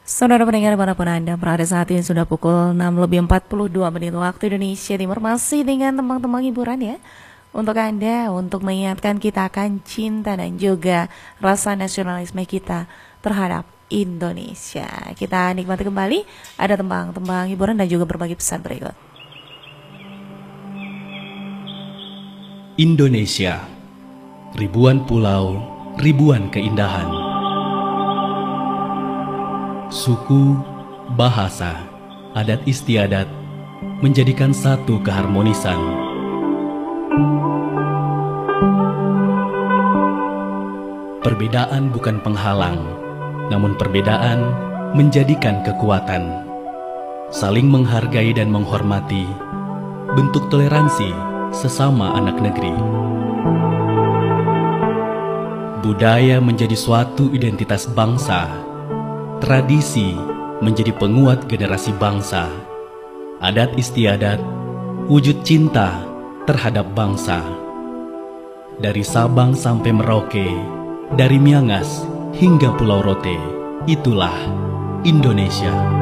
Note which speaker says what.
Speaker 1: Saudara pendengar dimanapun Anda berada saat ini sudah pukul 6:42 waktu Indonesia Timur. Masih dengan tembang-tembang hiburan ya untuk Anda, untuk mengingatkan kita akan cinta dan juga rasa nasionalisme kita terhadap Indonesia. Kita nikmati kembali ada tembang-tembang hiburan dan juga berbagi pesan berikut.
Speaker 2: Indonesia, ribuan pulau, ribuan keindahan. Suku, bahasa, adat istiadat menjadikan satu keharmonisan. Perbedaan bukan penghalang, namun perbedaan menjadikan kekuatan. Saling menghargai dan menghormati, bentuk toleransi sesama anak negeri. Budaya menjadi suatu identitas bangsa. Tradisi menjadi penguat generasi bangsa. Adat istiadat, wujud cinta terhadap bangsa. Dari Sabang sampai Merauke, dari Miangas hingga Pulau Rote, itulah Indonesia.